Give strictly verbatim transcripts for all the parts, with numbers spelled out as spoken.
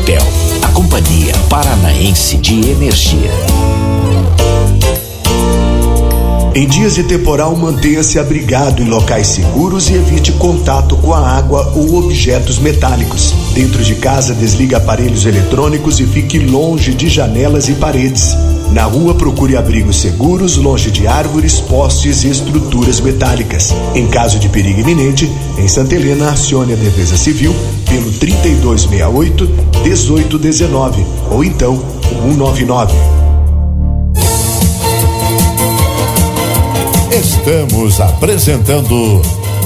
Copel, a Companhia Paranaense de Energia. Em dias de temporal, mantenha-se abrigado em locais seguros e evite contato com a água ou objetos metálicos. Dentro de casa, desligue aparelhos eletrônicos e fique longe de janelas e paredes. Na rua, procure abrigos seguros, longe de árvores, postes e estruturas metálicas. Em caso de perigo iminente, em Santa Helena, acione a Defesa Civil pelo trinta e dois sessenta e oito, dezoito dezenove ou então cento e noventa e nove. Estamos apresentando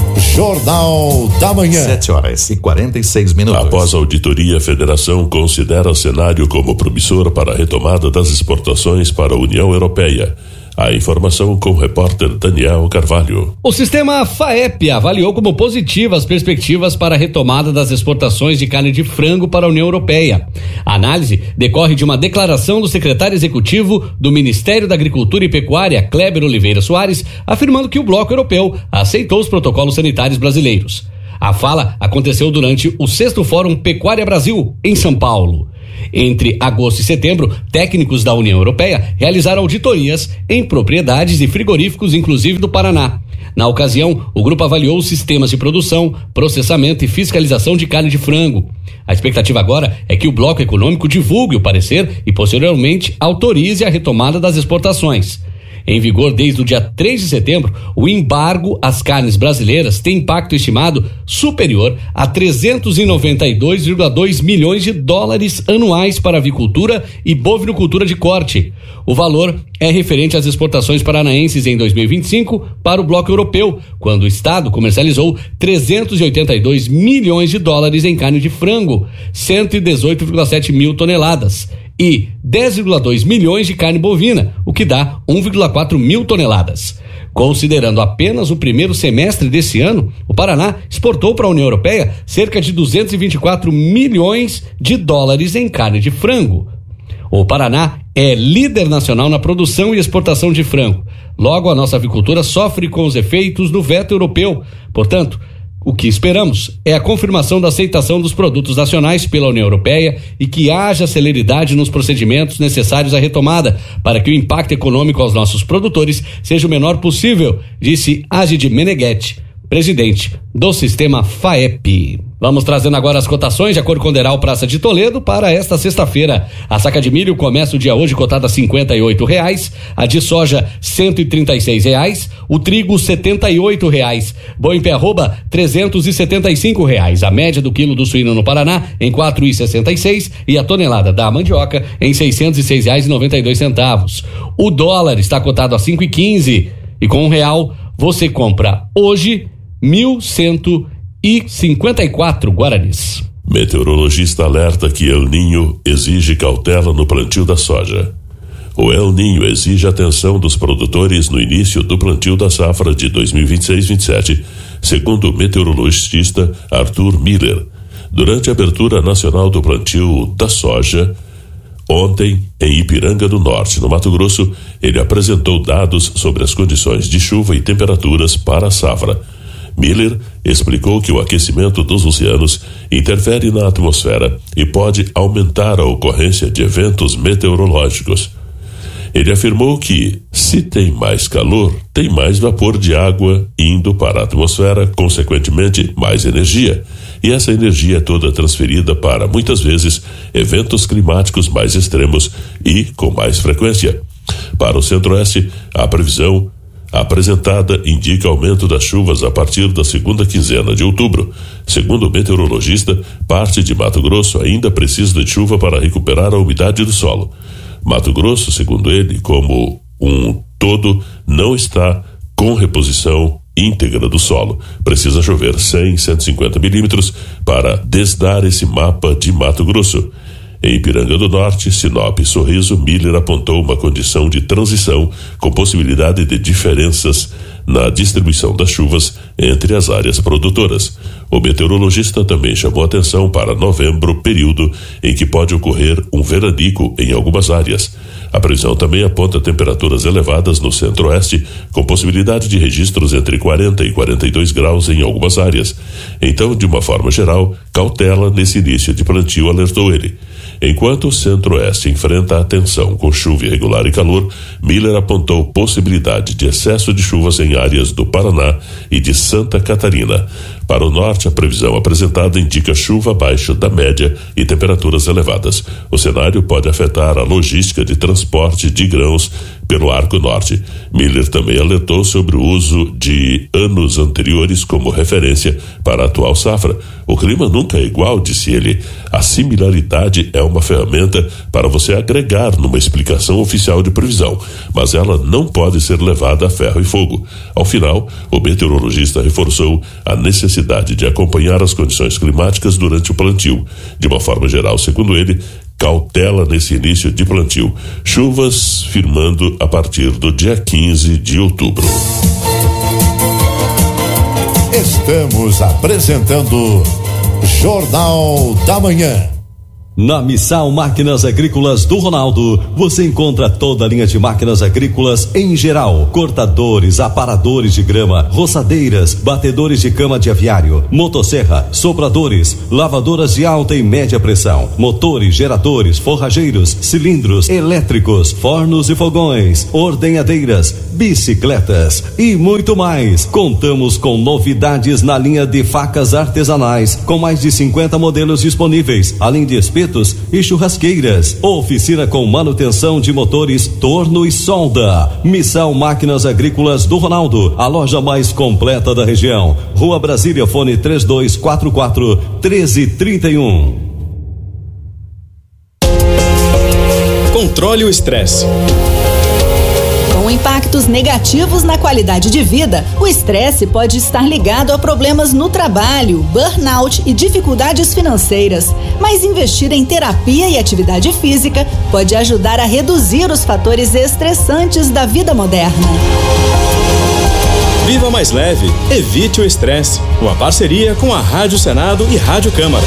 Jornal da Manhã. Sete horas e quarenta e seis minutos. Após a auditoria, a Federação considera o cenário como promissor para a retomada das exportações para a União Europeia. A informação com o repórter Daniel Carvalho. O sistema FAEP avaliou como positivas as perspectivas para a retomada das exportações de carne de frango para a União Europeia. A análise decorre de uma declaração do secretário executivo do Ministério da Agricultura e Pecuária, Kleber Oliveira Soares, afirmando que o bloco europeu aceitou os protocolos sanitários brasileiros. A fala aconteceu durante o sexto Fórum Pecuária Brasil, em São Paulo. Entre agosto e setembro, técnicos da União Europeia realizaram auditorias em propriedades e frigoríficos, inclusive do Paraná. Na ocasião, o grupo avaliou os sistemas de produção, processamento e fiscalização de carne de frango. A expectativa agora é que o bloco econômico divulgue o parecer e, posteriormente, autorize a retomada das exportações. Em vigor desde o dia três de setembro, o embargo às carnes brasileiras tem impacto estimado superior a trezentos e noventa e dois vírgula dois milhões de dólares anuais para a avicultura e bovinocultura de corte. O valor é referente às exportações paranaenses em dois mil e vinte e cinco para o bloco europeu, quando o Estado comercializou trezentos e oitenta e dois milhões de dólares em carne de frango, cento e dezoito vírgula sete mil toneladas. E dez vírgula dois milhões de carne bovina, o que dá um vírgula quatro mil toneladas. Considerando apenas o primeiro semestre desse ano, o Paraná exportou para a União Europeia cerca de duzentos e vinte e quatro milhões de dólares em carne de frango. O Paraná é líder nacional na produção e exportação de frango. Logo, a nossa avicultura sofre com os efeitos do veto europeu. Portanto, o que esperamos é a confirmação da aceitação dos produtos nacionais pela União Europeia e que haja celeridade nos procedimentos necessários à retomada para que o impacto econômico aos nossos produtores seja o menor possível, disse Agide Meneghetti, presidente do sistema FAEP. Vamos trazendo agora as cotações de acordo com o Deral Praça de Toledo para esta sexta-feira. A saca de milho começa o dia hoje cotada a cinquenta e oito reais, a de soja cento e trinta e seis reais, o trigo setenta e oito reais, boi em pé arroba trezentos e setenta e cinco reais, a média do quilo do suíno no Paraná em quatro e sessenta e seis e a tonelada da mandioca em seiscentos e seis reais e noventa e dois centavos. O dólar está cotado a cinco e quinze e com um real você compra hoje mil cento e cinquenta e quatro guaranis. Meteorologista alerta que El Ninho exige cautela no plantio da soja. O El Ninho exige atenção dos produtores no início do plantio da safra de dois mil e vinte e seis vinte e sete, segundo o meteorologista Arthur Miller. Durante a abertura nacional do plantio da soja, ontem, em Ipiranga do Norte, no Mato Grosso, ele apresentou dados sobre as condições de chuva e temperaturas para a safra. Miller explicou que o aquecimento dos oceanos interfere na atmosfera e pode aumentar a ocorrência de eventos meteorológicos. Ele afirmou que, se tem mais calor, tem mais vapor de água indo para a atmosfera, consequentemente, mais energia. E essa energia é toda transferida para, muitas vezes, eventos climáticos mais extremos e com mais frequência. Para o Centro-Oeste, a previsão apresentada indica aumento das chuvas a partir da segunda quinzena de outubro. Segundo o meteorologista, parte de Mato Grosso ainda precisa de chuva para recuperar a umidade do solo. Mato Grosso, segundo ele, como um todo, não está com reposição íntegra do solo. Precisa chover cem, cento e cinquenta milímetros para desdar esse mapa de Mato Grosso. Em Ipiranga do Norte, Sinop e Sorriso, Miller apontou uma condição de transição com possibilidade de diferenças na distribuição das chuvas entre as áreas produtoras. O meteorologista também chamou atenção para novembro, período em que pode ocorrer um veranico em algumas áreas. A previsão também aponta temperaturas elevadas no centro-oeste, com possibilidade de registros entre quarenta e quarenta e dois graus em algumas áreas. Então, de uma forma geral, cautela nesse início de plantio, alertou ele. Enquanto o Centro-Oeste enfrenta a tensão com chuva irregular e calor, Miller apontou possibilidade de excesso de chuvas em áreas do Paraná e de Santa Catarina. Para o norte, a previsão apresentada indica chuva abaixo da média e temperaturas elevadas. O cenário pode afetar a logística de transporte de grãos pelo Arco Norte. Miller também alertou sobre o uso de anos anteriores como referência para a atual safra. O clima nunca é igual, disse ele. A similaridade é uma ferramenta para você agregar numa explicação oficial de previsão, mas ela não pode ser levada a ferro e fogo. Ao final, o meteorologista reforçou a necessidade de acompanhar as condições climáticas durante o plantio. De uma forma geral, segundo ele, cautela nesse início de plantio. Chuvas firmando a partir do dia quinze de outubro. Estamos apresentando Jornal da Manhã. Na Missal Máquinas Agrícolas do Ronaldo, você encontra toda a linha de máquinas agrícolas em geral: cortadores, aparadores de grama, roçadeiras, batedores de cama de aviário, motosserra, sopradores, lavadoras de alta e média pressão, motores, geradores, forrageiros, cilindros elétricos, fornos e fogões, ordenhadeiras, bicicletas e muito mais. Contamos com novidades na linha de facas artesanais, com mais de cinquenta modelos disponíveis, além de espetos e churrasqueiras. Oficina com manutenção de motores, torno e solda. Missal Máquinas Agrícolas do Ronaldo, a loja mais completa da região. Rua Brasília, fone três dois quatro quatro, um três três um. Controle o estresse. Com impactos negativos na qualidade de vida, o estresse pode estar ligado a problemas no trabalho, burnout e dificuldades financeiras. Mas investir em terapia e atividade física pode ajudar a reduzir os fatores estressantes da vida moderna. Viva mais leve, evite o estresse. Uma parceria com a Rádio Senado e Rádio Câmara.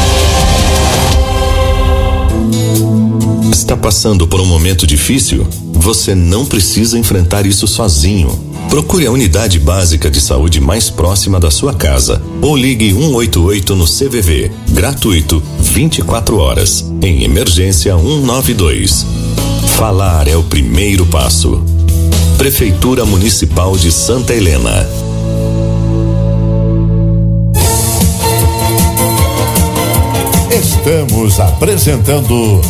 Está passando por um momento difícil? Você não precisa enfrentar isso sozinho. Procure a unidade básica de saúde mais próxima da sua casa ou ligue um oito oito no C V V, gratuito, vinte e quatro horas, em emergência cento e noventa e dois. Falar é o primeiro passo. Prefeitura Municipal de Santa Helena. Estamos apresentando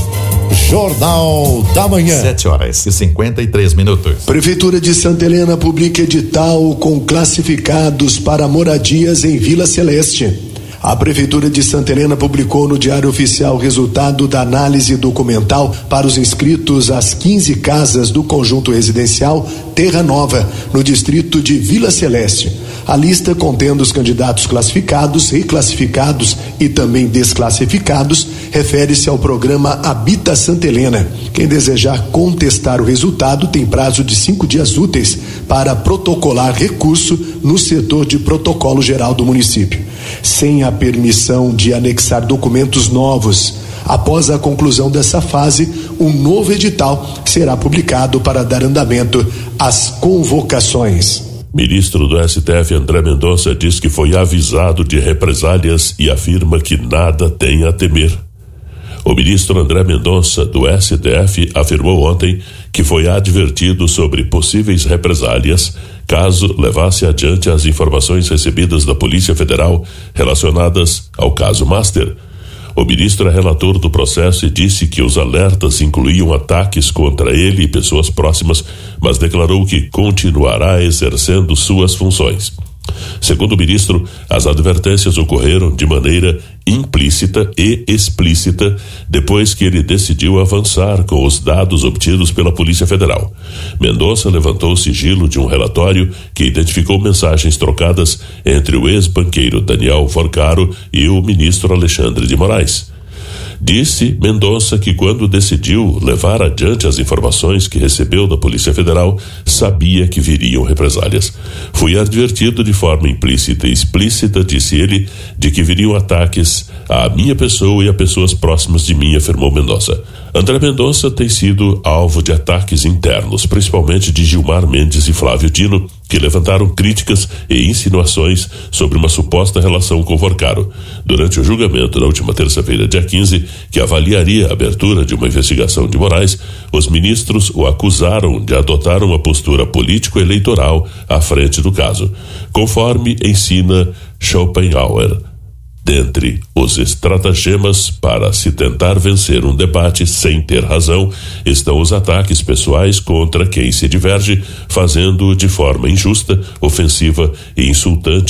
Jornal da Manhã. Sete horas e cinquenta e três minutos. Prefeitura de Santa Helena publica edital com classificados para moradias em Vila Celeste. A Prefeitura de Santa Helena publicou no Diário Oficial o resultado da análise documental para os inscritos às quinze casas do conjunto residencial Terra Nova, no distrito de Vila Celeste. A lista, contendo os candidatos classificados, reclassificados e também desclassificados, refere-se ao programa Habita Santa Helena. Quem desejar contestar o resultado tem prazo de cinco dias úteis para protocolar recurso no setor de protocolo geral do município, sem a permissão de anexar documentos novos. Após a conclusão dessa fase, um novo edital será publicado para dar andamento às convocações. Ministro do S T F André Mendonça diz que foi avisado de represálias e afirma que nada tem a temer. O ministro André Mendonça, do S T F, afirmou ontem que foi advertido sobre possíveis represálias caso levasse adiante as informações recebidas da Polícia Federal relacionadas ao caso Master. O ministro é relator do processo e disse que os alertas incluíam ataques contra ele e pessoas próximas, mas declarou que continuará exercendo suas funções. Segundo o ministro, as advertências ocorreram de maneira implícita e explícita depois que ele decidiu avançar com os dados obtidos pela Polícia Federal. Mendonça levantou o sigilo de um relatório que identificou mensagens trocadas entre o ex-banqueiro Daniel Forcaro e o ministro Alexandre de Moraes. Disse Mendonça que quando decidiu levar adiante as informações que recebeu da Polícia Federal, sabia que viriam represálias. Fui advertido de forma implícita e explícita, disse ele, de que viriam ataques à minha pessoa e a pessoas próximas de mim, afirmou Mendonça. André Mendonça tem sido alvo de ataques internos, principalmente de Gilmar Mendes e Flávio Dino, que levantaram críticas e insinuações sobre uma suposta relação com Forcaro. Durante o julgamento na última terça-feira, dia quinze, que avaliaria a abertura de uma investigação de Moraes, os ministros o acusaram de adotar uma postura político-eleitoral à frente do caso, conforme ensina Schopenhauer. Dentre os estratagemas para se tentar vencer um debate sem ter razão, estão os ataques pessoais contra quem se diverge, fazendo de forma injusta, ofensiva e insultante